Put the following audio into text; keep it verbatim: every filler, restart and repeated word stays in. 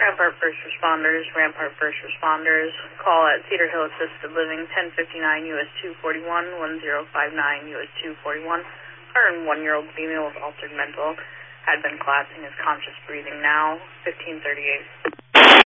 Rampart First Responders, Rampart First Responders, call at Cedar Hill Assisted Living, ten fifty-nine U S two forty-one, ten fifty-nine U S two forty-one. Her one-year-old female with altered mental had been collapsing as conscious breathing now, fifteen thirty-eight.